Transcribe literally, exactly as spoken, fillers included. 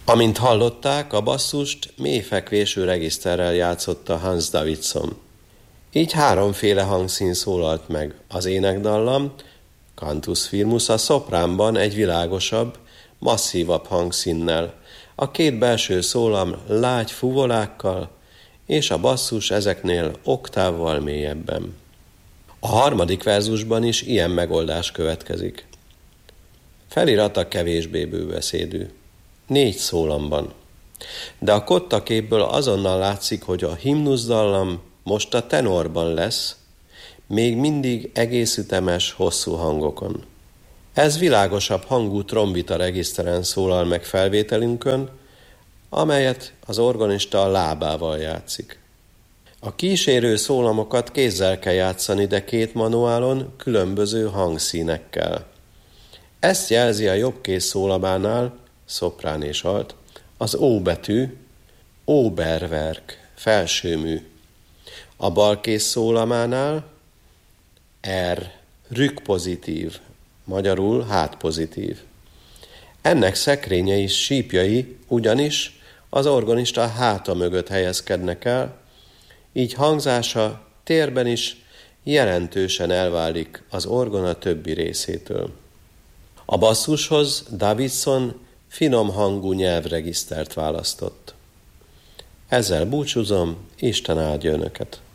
Amint hallották, a basszust mélyfekvésű regiszterrel játszotta Hans Davidson. Így háromféle hangszín szólalt meg. Az énekdallam, Cantus firmus, a szopránban egy világosabb, masszívabb hangszínnel, a két belső szólam lágy fuvolákkal, és a basszus ezeknél oktávval mélyebben. A harmadik verzusban is ilyen megoldás következik. Felirata kevésbé bőbeszédű, négy szólamban. De a kottaképből azonnal látszik, hogy a himnuszdallam most a tenorban lesz, még mindig egész ütemes, hosszú hangokon. Ez világosabb hangú trombita regiszteren szólal meg felvételünkön, amelyet az organista a lábával játszik. A kísérő szólamokat kézzel kell játszani, de két manuálon különböző hangszínekkel. Ezt jelzi a jobbkéz szólamánál, szoprán és alt, az ó betű, Oberwerk, felsőmű. A balkéz szólamánál R, rückpozitív, magyarul hátpozitív. Ennek szekrényei, sípjai ugyanis az organista háta mögött helyezkednek el, így hangzása térben is jelentősen elválik az orgona többi részétől. A basszushoz Davidson finom hangú nyelvregisztert választott. Ezzel búcsúzom, Isten áldja önöket!